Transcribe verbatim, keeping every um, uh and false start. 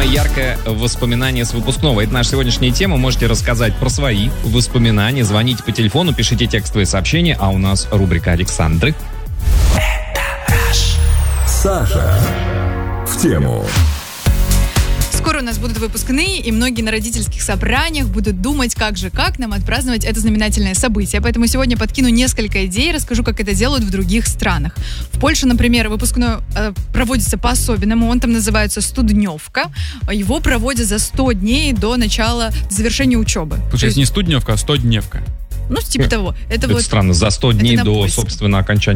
самое яркое воспоминание с выпускного. Это наша сегодняшняя тема. Можете рассказать про свои воспоминания. Звоните по телефону, пишите текстовые сообщения. А у нас рубрика Александры. Саша в тему. Скоро у нас будут выпускные, и многие на родительских собраниях будут думать, как же, как нам отпраздновать это знаменательное событие. Поэтому сегодня подкину несколько идей, расскажу, как это делают в других странах. В Польше, например, выпускной э, проводится по-особенному. Он там называется студневка. Его проводят за сто дней до начала завершения учебы. Получается, не студневка, а стодневка. Ну, типа того. Это, Это вот, странно, за сто дней на до, поясе. собственно, окончания